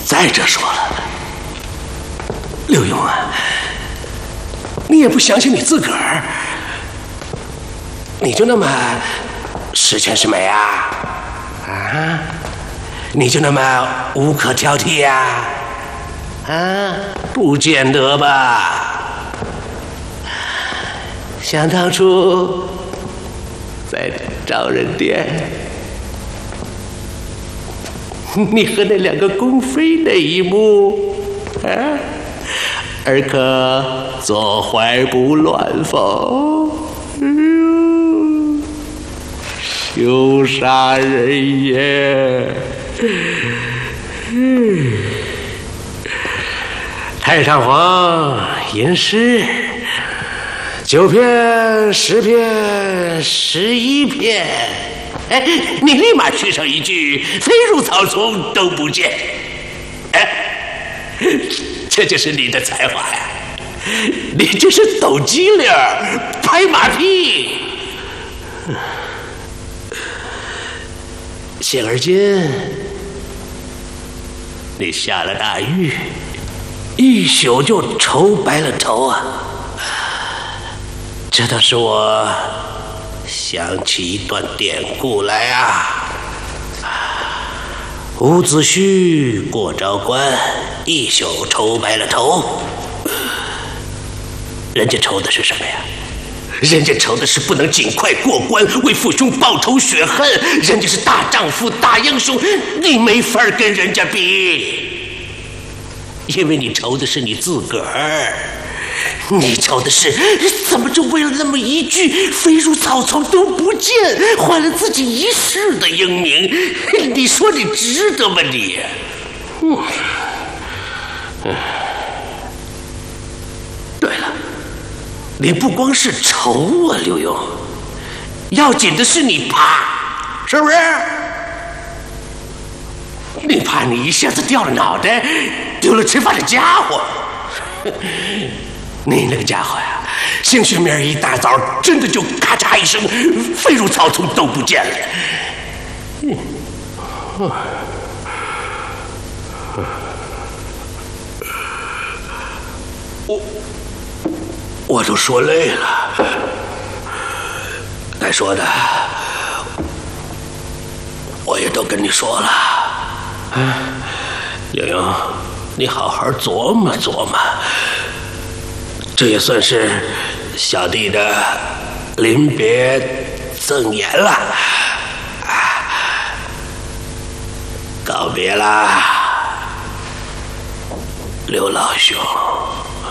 再者说了，刘墉啊，你也不相信你自个儿，你就那么十全十美啊？啊？你就那么无可挑剔呀？啊？不见得吧？想当初在招人店，你和那两个宫妃那一幕，啊，尔可坐怀不乱否？羞杀人也！太上皇吟诗，9篇、10篇、11篇，哎，你立马去上一句“飞入草丛都不见”，哎，这就是你的才华呀！你这是抖机灵，拍马屁。现而今，你下了大狱，一宿就愁白了头啊！这倒使我想起一段典故来啊。伍子胥过昭关，一宿愁白了头。人家愁的是什么呀？人家愁的是不能尽快过关，为父兄报仇雪恨。人家是大丈夫、大英雄，你没法跟人家比，因为你愁的是你自个儿。你愁的是怎么就为了那么一句“飞入草丛都不见”，换了自己一世的英名？你说你值得吗你？对了，你不光是愁啊，刘墉，要紧的是你怕，是不是？你怕你一下子掉了脑袋，丢了吃饭的家伙。你那个家伙呀，兴许明儿一大早真的就咔嚓一声飞入草丛都不见了。我都说累了，该说的我也都跟你说了。刘墉，你好好琢磨琢磨，这也算是小弟的临别赠言了。告别啦，刘老兄。